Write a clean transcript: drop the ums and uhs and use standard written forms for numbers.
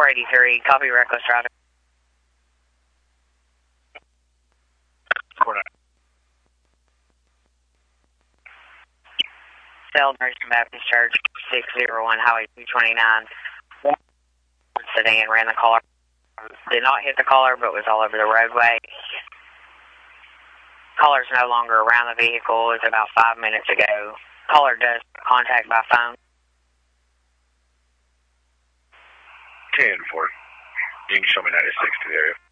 483, copy reckless driving. 49. Emergency Baptist Church, 601 Highway 229. Sedan ran the caller. Did not hit the caller, but was all over the roadway. Caller's no longer around the vehicle. It was about 5 minutes ago. Caller does contact by phone. 10-4. You can show me 96 to the area.